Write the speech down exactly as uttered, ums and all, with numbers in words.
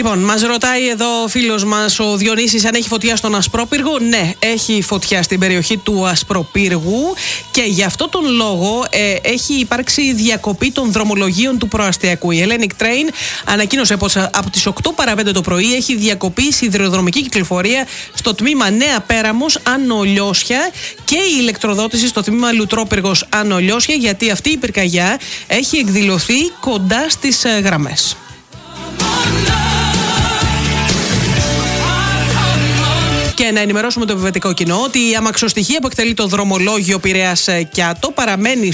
Λοιπόν, μας ρωτάει εδώ ο φίλος μας ο Διονύσης αν έχει φωτιά στον Ασπρόπυργο. Ναι, έχει φωτιά στην περιοχή του Ασπροπύργου και γι' αυτό τον λόγο ε, έχει υπάρξει διακοπή των δρομολογίων του προαστιακού. Η Hellenic Train ανακοίνωσε πως από τις οκτώ παρά πέντε το πρωί έχει διακοπεί η σιδηροδρομική κυκλοφορία στο τμήμα Νέα Πέραμος Άνω Λιώσια και η ηλεκτροδότηση στο τμήμα Λουτρόπυργος Άνω Λιώσια, γιατί αυτή η πυρκαγιά έχει εκδηλωθεί κοντά στις ε, γραμμές. Και να ενημερώσουμε το επιβατικό κοινό ότι η αμαξοστοιχεία που εκτελεί το δρομολόγιο Πειραιάς Κιάτο παραμένει